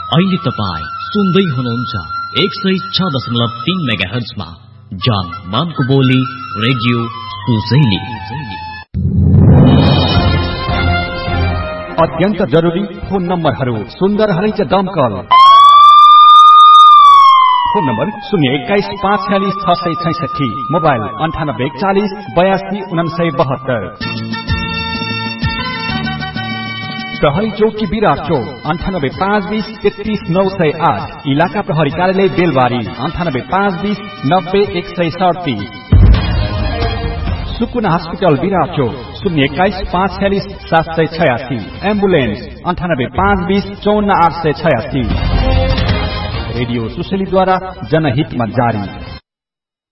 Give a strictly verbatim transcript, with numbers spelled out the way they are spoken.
अहिले तपाईँ सुन्दै हुनुहुन्छ एक सय छ दशमलव तीन मेगा हर्जमा जान मानको बोली रेडियो सुसैली। अत्यन्त जरुरी फोन नम्बरहरू सुन्दर हरैच दमकल। फोन नम्बर शून्य एक्काइस पाँच छ्यालिस छ सय छैसठी, मोबाइल अन्ठानब्बे एकचालिस बयासी उनासय बहत्तर। प्रहरी चौकी विराट चौक अन्ठानब्बे पाँच बीस तेत्तीस नौ सय आठ, इलाका प्रहरी कार्यालय बेलबारी अन्ठानब्बे पाँच बीस नब्बे एक सय सडतिस। सुकुना हस्पिटल विराट चौक शून्य एक्काइस पाँच छ्यालिस सात सय छयासी, एम्बुलेन्स अन्ठानब्बे पाँच बीस चौन्न आठ सय छयासी। रेडियो सुशलीद्वारा जनहितमा जारी।